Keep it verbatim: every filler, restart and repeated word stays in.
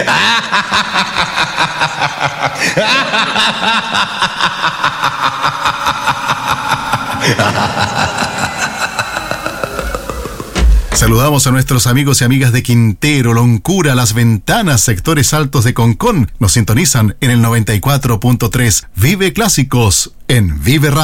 Saludamos a nuestros amigos y amigas de Quintero, Loncura, Las Ventanas, sectores altos de Concón. Nos sintonizan en el noventa y cuatro punto tres. Vive Clásicos en Vive Radio.